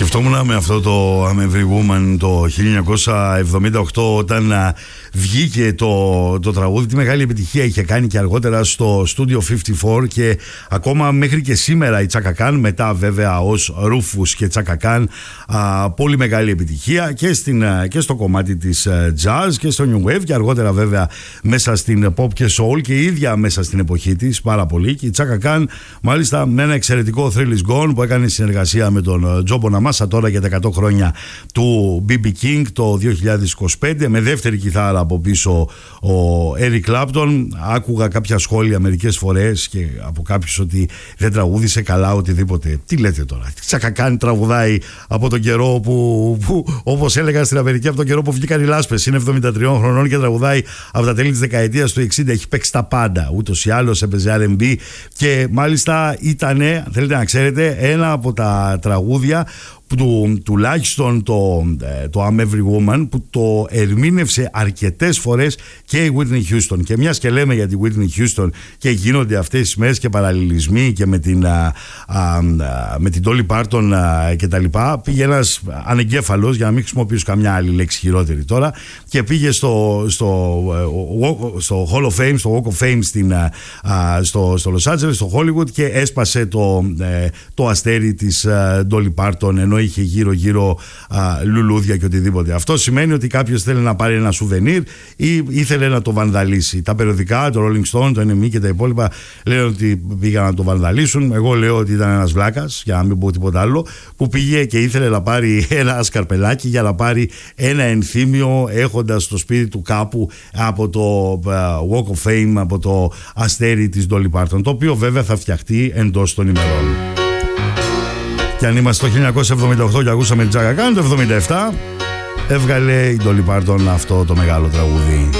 Σκεφτόμουν με αυτό το I'm Every Woman το 1978 όταν βγήκε το τραγούδι, τι μεγάλη επιτυχία είχε κάνει και αργότερα στο Studio 54 και ακόμα μέχρι και σήμερα η Chaka Khan, μετά βέβαια ως Rufus και Chaka Khan, πολύ μεγάλη επιτυχία και στο κομμάτι της jazz και στο new wave και αργότερα βέβαια μέσα στην pop και soul και η ίδια μέσα στην εποχή της πάρα πολύ. Και η Chaka Khan μάλιστα με ένα εξαιρετικό Thrill Is Gone που έκανε συνεργασία με τον Joe Bonamassa τώρα για τα 100 χρόνια του BB King το 2025, με δεύτερη κιθάρα από πίσω ο Eric Clapton. Άκουγα κάποια σχόλια μερικές φορές και από κάποιους ότι δεν τραγούδισε καλά οτιδήποτε. Τι λέτε τώρα, η Chaka Khan τραγουδάει από τον καιρό που όπως έλεγα στην Αμερική, από τον καιρό που βγήκαν οι λάσπες. Είναι 73 χρονών και τραγουδάει από τα τέλη της δεκαετίας του 60. Έχει παίξει τα πάντα, ούτως ή άλλως έπαιζε R&B και μάλιστα ήτανε, θέλετε να ξέρετε, ένα από τα τραγούδια τουλάχιστον το I'm Every Woman που το ερμήνευσε αρκετές φορές και η Whitney Houston. Και μιας και λέμε για τη Whitney Houston και γίνονται αυτές τις μέρες και παραλληλισμοί και με την Dolly Parton και τα λοιπά, πήγε ένας ανεγκέφαλος, για να μην χρησιμοποιήσω καμιά άλλη λέξη χειρότερη τώρα, και στο Hall of Fame, στο Walk of Fame στο Los Angeles, στο Hollywood, και έσπασε το αστέρι της Dolly Parton, ενώ είχε γύρω-γύρω λουλούδια και οτιδήποτε. Αυτό σημαίνει ότι κάποιος θέλει να πάρει ένα σουβενίρ ή ήθελε να το βανδαλίσει. Τα περιοδικά, το Rolling Stone, το NME και τα υπόλοιπα λένε ότι πήγαν να το βανδαλίσουν. Εγώ λέω ότι ήταν ένας βλάκας, για να μην πω τίποτα άλλο, που πήγε και ήθελε να πάρει ένα σκαρπελάκι για να πάρει ένα ενθύμιο, έχοντας στο σπίτι του κάπου από το Walk of Fame, από το αστέρι της Dolly Parton, το οποίο βέβαια θα φτιαχτεί εντός των ημερών. Και αν είμαστε το 1978 και ακούσαμε την Chaka Khan, το 1977 έβγαλε η Dolly Parton αυτό το μεγάλο τραγούδι.